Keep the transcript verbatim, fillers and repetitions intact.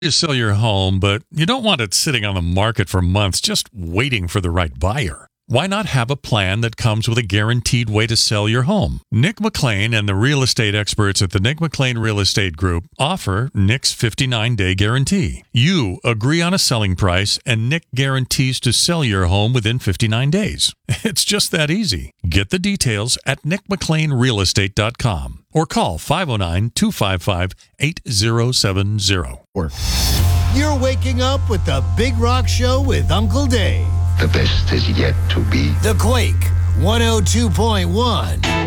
To sell your home, but you don't want it sitting on the market for months just waiting for the right buyer. Why not have a plan that comes with a guaranteed way to sell your home? Nick McLean and the real estate experts at the Nick McLean Real Estate Group offer Nick's fifty-nine day guarantee. You agree on a selling price, and Nick guarantees to sell your home within fifty-nine days. It's just that easy. Get the details at nick mclean real estate dot com or call five oh nine, two five five, eight oh seven oh. You're waking up with the Big Rock Show with Uncle Dave. The best is yet to be. The Quake one oh two point one.